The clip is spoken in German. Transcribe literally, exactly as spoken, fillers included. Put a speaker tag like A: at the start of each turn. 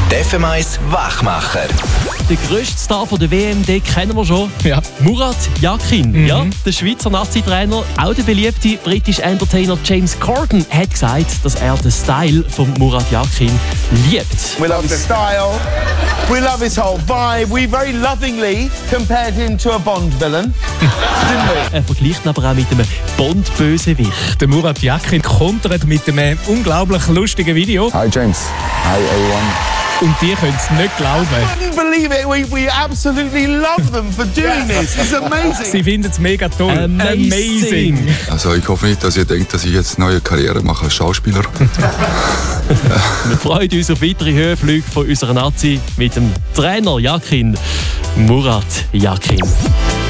A: Der F M eins Wachmacher.
B: Den grössten Star von der W M, den kennen wir schon.
C: Ja.
B: Murat Yakin,
C: Mhm.
B: ja, der Schweizer Nazi-Trainer. Auch der beliebte britische Entertainer James Corden hat gesagt, dass er den Style von Murat Yakin liebt.
D: We love the style. We love his whole vibe. We very lovingly compared him to a Bond villain, didn't we?
B: Er vergleicht ihn aber auch mit einem Bond-Bösewicht.
C: Der Murat Yakin kontert mit einem unglaublich lustigen Video.
E: Hi James. Hi everyone.
C: Und die können es nicht glauben.
D: I didn't believe it. We, we absolutely love them for doing this. It's amazing.
C: Sie finden es mega toll.
B: Amazing.
E: Also ich hoffe nicht, dass ihr denkt, dass ich jetzt eine neue Karriere mache als Schauspieler.
B: Wir freuen uns auf weitere Höhenflüge von unserer Nazi mit dem Trainer Yakin, Murat Yakin.